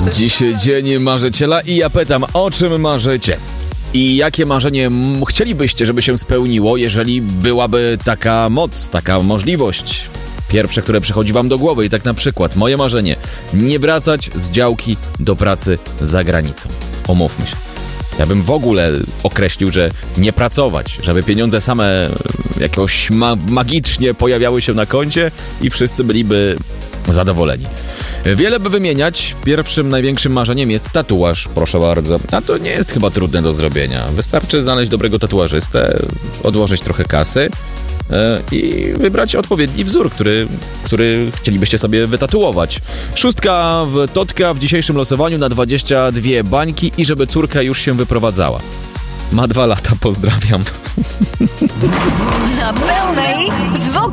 Dziś dzień marzyciela i ja pytam, o czym marzycie? I jakie marzenie chcielibyście, żeby się spełniło, jeżeli byłaby taka moc, taka możliwość? Pierwsze, które przychodzi wam do głowy i tak na przykład moje marzenie, nie wracać z działki do pracy za granicą. Omówmy się. Ja bym w ogóle określił, że nie pracować, żeby pieniądze same jakoś magicznie pojawiały się na koncie i wszyscy byliby zadowoleni. Wiele by wymieniać. Pierwszym, największym marzeniem jest tatuaż, proszę bardzo. A to nie jest chyba trudne do zrobienia. Wystarczy znaleźć dobrego tatuażystę, odłożyć trochę kasy i wybrać odpowiedni wzór, który chcielibyście sobie wytatuować. 6 w Totka w dzisiejszym losowaniu na 22 bańki i żeby córka już się wyprowadzała. Ma 2 lata, pozdrawiam. Na pełnej z